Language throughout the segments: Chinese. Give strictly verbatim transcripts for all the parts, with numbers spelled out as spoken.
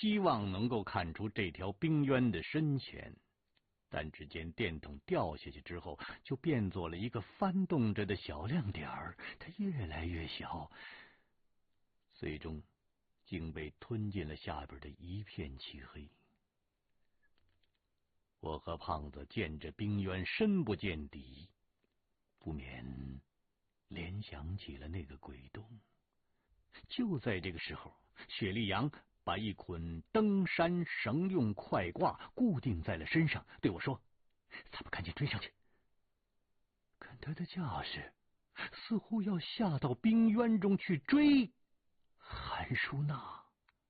希望能够看出这条冰渊的深浅。但只见电筒掉下去之后，就变作了一个翻动着的小亮点儿，它越来越小，最终竟被吞进了下边的一片漆黑。我和胖子见着冰渊深不见底，不免联想起了那个鬼洞。就在这个时候，雪莉杨把一捆登山绳用快挂固定在了身上，对我说：“咱们赶紧追上去。”看他的架势，似乎要下到冰渊中去追韩淑娜。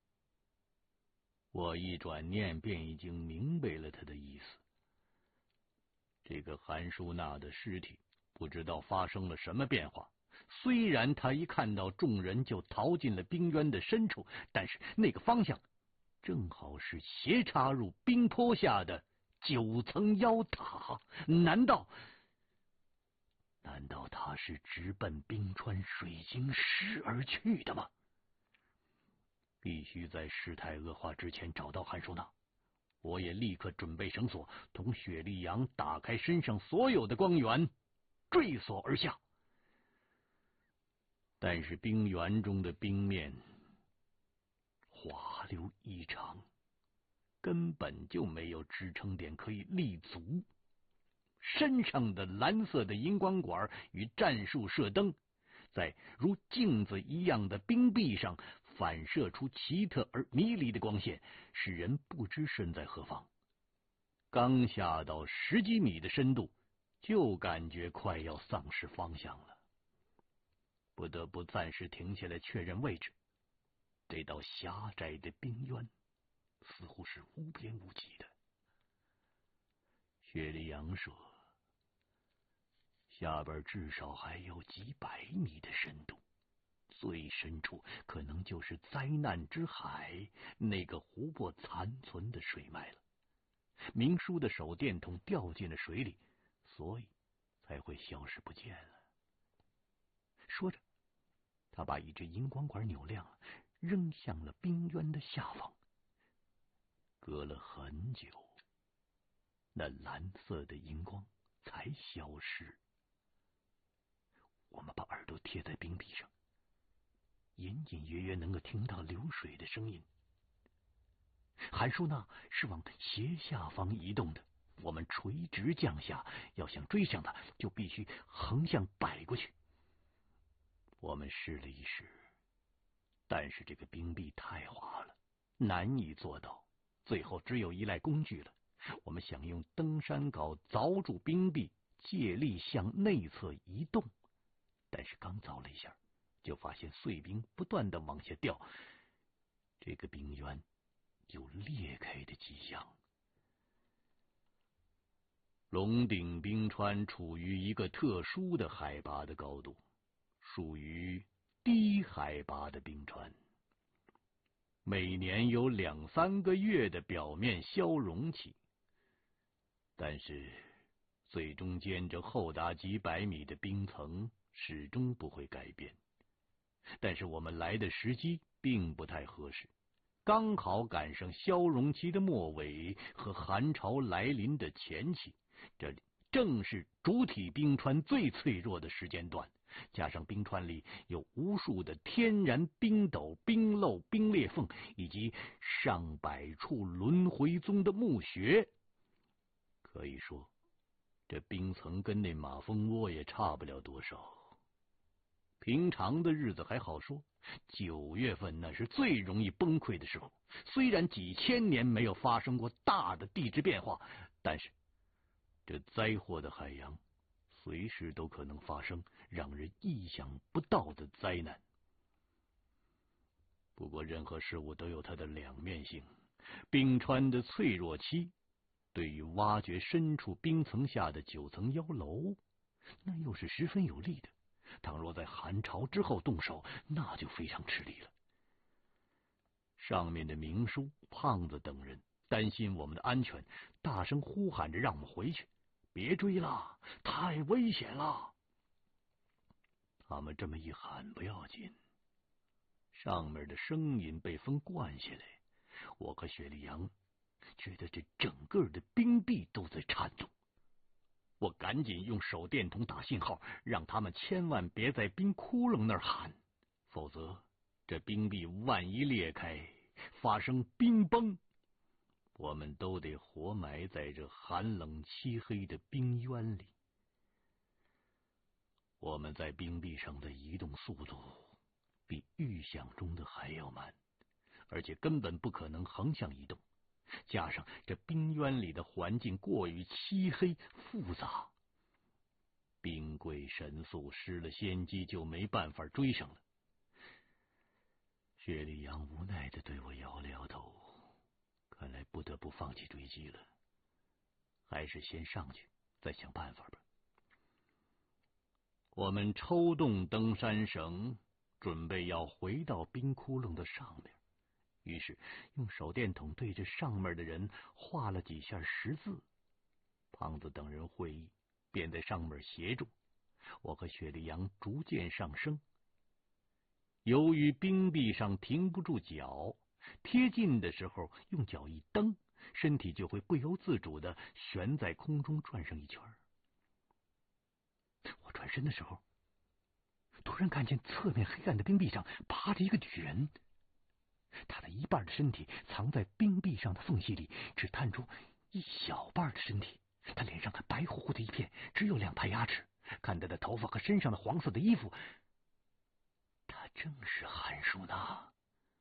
我一转念便已经明白了他的意思。这个韩淑娜的尸体不知道发生了什么变化，虽然他一看到众人就逃进了冰渊的深处，但是那个方向正好是斜插入冰坡下的九层妖塔。难道难道他是直奔冰川水晶石而去的吗？必须在事态恶化之前找到韩淑娜。我也立刻准备绳索，同雪莉杨打开身上所有的光源，坠索而下。但是冰原中的冰面滑溜异常，根本就没有支撑点可以立足。身上的蓝色的荧光管与战术射灯在如镜子一样的冰壁上反射出奇特而迷离的光线，使人不知身在何方。刚下到十几米的深度，就感觉快要丧失方向了，不得不暂时停下来确认位置。这道狭窄的冰渊似乎是无边无际的。雪莉杨说，下边至少还有几百米的深度，最深处可能就是灾难之海那个湖泊残存的水脉了。明叔的手电筒掉进了水里，所以才会消失不见了。说着，他把一只荧光管扭亮了，扔向了冰渊的下方。隔了很久，那蓝色的荧光才消失。我们把耳朵贴在冰壁上，隐隐约约能够听到流水的声音。韩淑娜是往斜下方移动的，我们垂直降下，要想追上她，就必须横向摆过去。我们试了一试，但是这个冰壁太滑了，难以做到，最后只有依赖工具了。我们想用登山镐凿住冰壁，借力向内侧移动，但是刚凿了一下，就发现碎冰不断的往下掉，这个冰渊有裂开的迹象。龙顶冰川处于一个特殊的海拔的高度，属于低海拔的冰川，每年有两三个月的表面消融期，但是最中间这厚达几百米的冰层始终不会改变。但是我们来的时机并不太合适，刚好赶上消融期的末尾和寒潮来临的前期，这里正是主体冰川最脆弱的时间段，加上冰川里有无数的天然冰斗、冰漏、冰裂缝，以及上百处轮回宗的墓穴，可以说这冰层跟那马蜂窝也差不了多少。平常的日子还好说，九月份那是最容易崩溃的时候。虽然几千年没有发生过大的地质变化，但是这灾祸的海洋随时都可能发生让人意想不到的灾难。不过任何事物都有它的两面性，冰川的脆弱期对于挖掘深处冰层下的九层妖楼，那又是十分有利的。倘若在寒潮之后动手，那就非常吃力了。上面的明叔、胖子等人担心我们的安全，大声呼喊着让我们回去，别追了，太危险了。他们这么一喊不要紧，上面的声音被风灌下来， 我和雪莉杨觉得这整个的冰壁都在颤动。我赶紧用手电筒打信号，让他们千万别在冰窟窿那儿喊，否则这冰壁万一裂开，发生冰崩，我们都得活埋在这寒冷漆黑的冰渊里。我们在冰壁上的移动速度比预想中的还要慢，而且根本不可能横向移动，加上这冰渊里的环境过于漆黑复杂，冰贵神速，失了先机就没办法追上了。雪莉杨无奈地对我摇了摇头，看来不得不放弃追击了，还是先上去再想办法吧。我们抽动登山绳，准备要回到冰窟窿的上面，于是用手电筒对着上面的人画了几下十字。胖子等人会意，便在上面协助。我和雪莉杨逐渐上升。由于冰壁上停不住脚，贴近的时候用脚一蹬，身体就会不由自主地悬在空中转上一圈。我转身的时候，突然看见侧面黑暗的冰壁上趴着一个女人，她的一半的身体藏在冰壁上的缝隙里，只探出一小半的身体。她脸上还白乎乎的一片，只有两排牙齿。看她的头发和身上的黄色的衣服，她正是韩淑娜。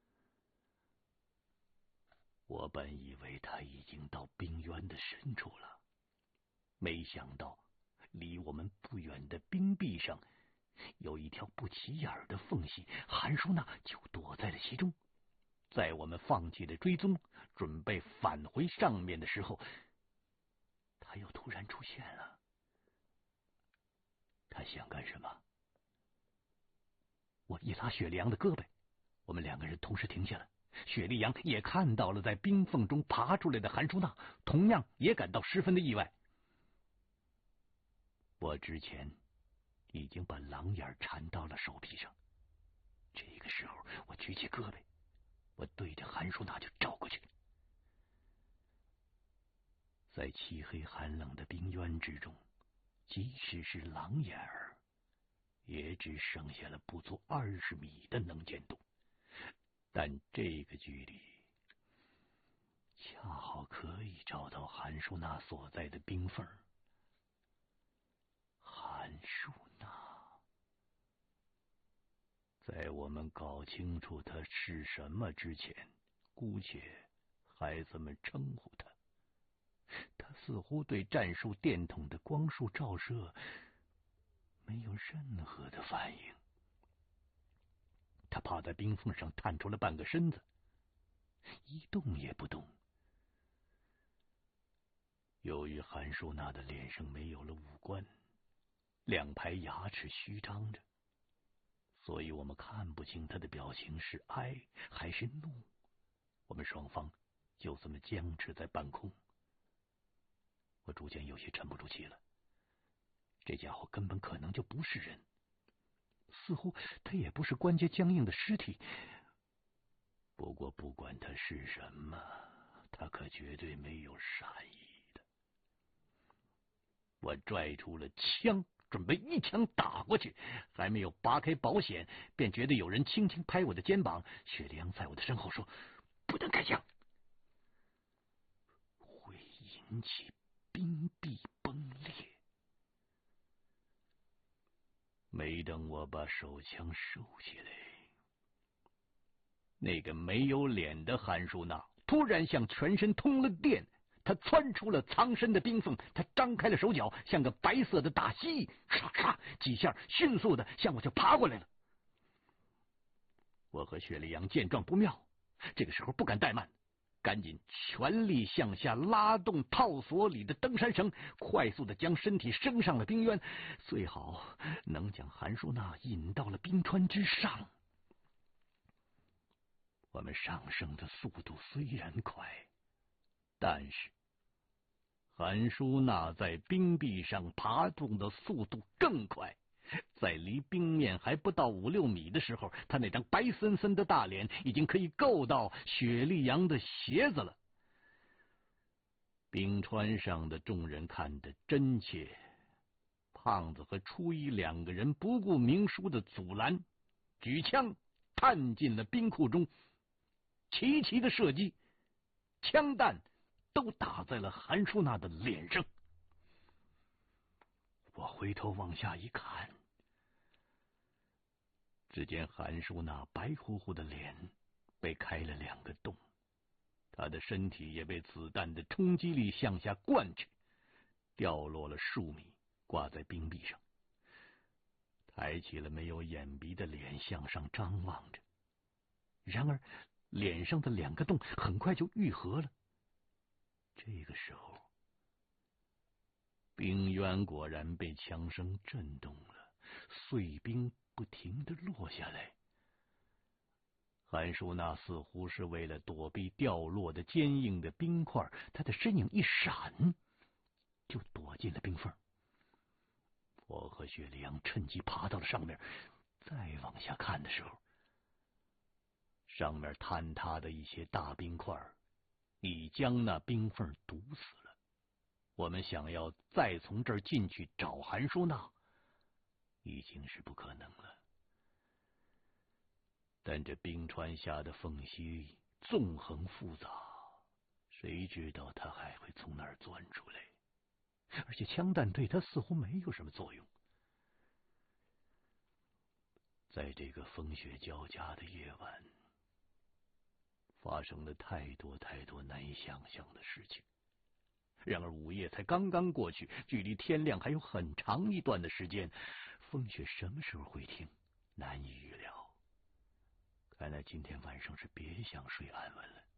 我本以为她已经到冰渊的深处了，没想到离我们不远的冰壁上有一条不起眼的缝隙，韩淑娜就躲在了其中。在我们放弃了追踪，准备返回上面的时候，她又突然出现了。她想干什么？我一拉雪莉杨的胳膊，我们两个人同时停下了。雪莉杨也看到了在冰缝中爬出来的韩淑娜，同样也感到十分的意外。我之前已经把狼眼缠到了手臂上，这个时候我举起胳膊，我对着韩淑娜就照过去。在漆黑寒冷的冰渊之中，即使是狼眼儿，也只剩下了不足二十米的能见度，但这个距离恰好可以找到韩淑娜所在的冰缝。韩淑娜，在我们搞清楚她是什么之前，姑且孩子们称呼她。她似乎对战术电筒的光束照射没有任何的反应。她趴在冰缝上探出了半个身子，一动也不动。由于韩淑娜的脸上没有了五官，两排牙齿虚张着，所以我们看不清她的表情是哀还是怒。我们双方就这么僵持在半空。我逐渐有些沉不住气了，这家伙根本可能就不是人，似乎他也不是关节僵硬的尸体。不过不管他是什么，他可绝对没有善意的。我拽出了枪，准备一枪打过去，还没有拔开保险，便觉得有人轻轻拍我的肩膀。雪莉杨在我的身后说：“不能开枪，会引起冰壁崩裂。”没等我把手枪收起来，那个没有脸的韩淑娜突然像全身通了电，她窜出了藏身的冰缝，她张开了手脚，像个白色的大蜥蜴，唰唰几下迅速的向我就爬过来了。我和雪莉杨见状不妙，这个时候不敢怠慢，赶紧全力向下拉动套索里的登山绳，快速的将身体升上了冰渊，最好能将韩淑娜引到了冰川之上。我们上升的速度虽然快，但是韩淑娜在冰壁上爬动的速度更快。 在离冰面还不到五六米的时候，他那张白森森的大脸已经可以够到雪莉杨的鞋子了。冰川上的众人看得真切，胖子和初一两个人不顾明叔的阻拦，举枪探进了冰库中，齐齐的射击，枪弹都打在了韩淑娜的脸上。我回头往下一看，只见韩淑娜白乎乎的脸被开了两个洞，她的身体也被子弹的冲击力向下灌去，掉落了数米，挂在冰壁上，抬起了没有眼鼻的脸向上张望着。然而脸上的两个洞很快就愈合了。这个时候，冰渊果然被枪声震动了，碎冰不停地落下来。韩淑娜似乎是为了躲避掉落的坚硬的冰块，她的身影一闪，就躲进了冰缝。我和雪莉杨趁机爬到了上面，再往下看的时候，上面坍塌的一些大冰块已将那冰缝堵死了。我们想要再从这儿进去找韩淑娜，已经是不可能了。但这冰川下的缝隙纵横复杂，谁知道他还会从哪儿钻出来？而且枪弹对他似乎没有什么作用。在这个风雪交加的夜晚，发生了太多太多难以想象的事情。然而午夜才刚刚过去，距离天亮还有很长一段的时间，风雪什么时候会停，难以预料。看来今天晚上是别想睡安稳了。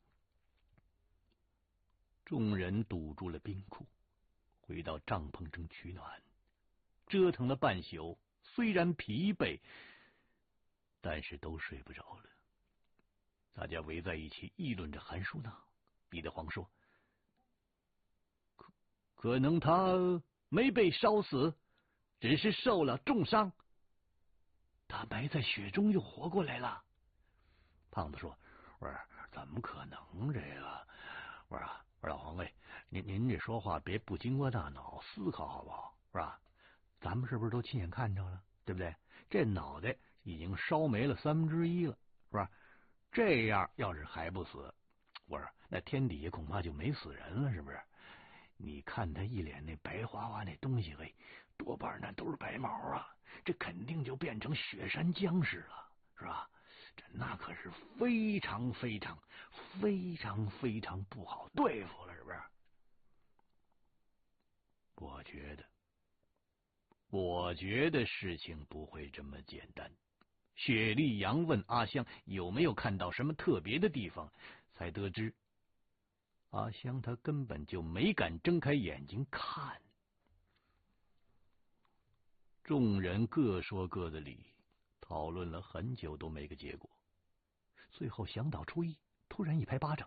众人堵住了冰库，回到帐篷中取暖。折腾了半宿，虽然疲惫，但是都睡不着了。大家围在一起议论着韩淑娜。彼得黄说，可可能他没被烧死，只是受了重伤。他埋在雪中又活过来了。胖子说，我说怎么可能这个？我说我说老黄卫，您您这说话别不经过大脑思考好不好？是吧？咱们是不是都亲眼看着了？对不对？这脑袋已经烧没了三分之一了，是吧？这样要是还不死，我说那天底下恐怕就没死人了，是不是？你看他一脸那白花花那东西，嘿，多半那都是白毛啊，这肯定就变成雪山僵尸了，是吧？这那可是非常非常非常非常不好对付了，是不是？我觉得，我觉得事情不会这么简单。雪莉杨问阿香有没有看到什么特别的地方，才得知阿香她根本就没敢睁开眼睛看。众人各说各的理，讨论了很久都没个结果。最后想到初一，突然一拍巴掌。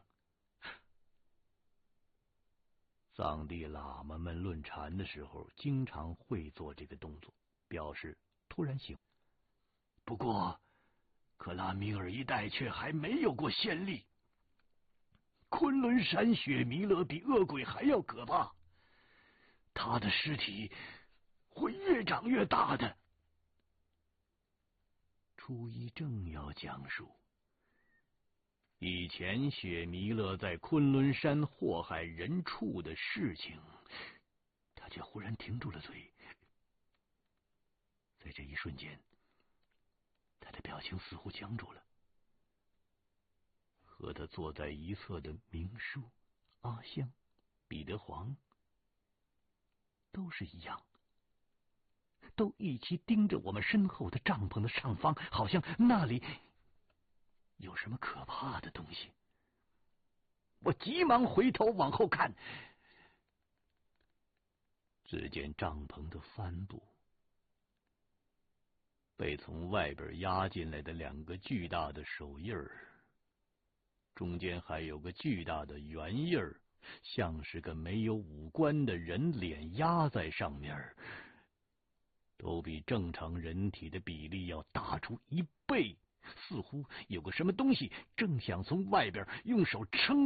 藏地喇嘛们论禅的时候经常会做这个动作，表示突然醒。不过克拉米尔一带却还没有过先例。昆仑山雪弥勒比恶鬼还要可怕，他的尸体会越长越大的。初一正要讲述以前雪弥勒在昆仑山祸害人畜的事情，他却忽然停住了嘴。在这一瞬间，他的表情似乎僵住了。和他坐在一侧的明叔、阿香、彼得黄都是一样，都一起盯着我们身后的帐篷的上方，好像那里有什么可怕的东西。我急忙回头往后看，只见帐篷的帆布被从外边压进来的两个巨大的手印儿，中间还有个巨大的圆印儿，像是个没有五官的人脸压在上面。 都比正常人体的比例要大出一倍，似乎有个什么东西正想从外边用手撑